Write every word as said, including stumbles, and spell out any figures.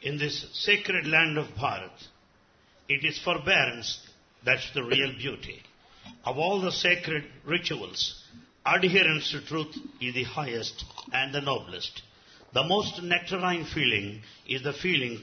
In this sacred land of Bharat, it is forbearance that's the real beauty. Of all the sacred rituals, adherence to truth is the highest and the noblest. The most nectarine feeling is the feeling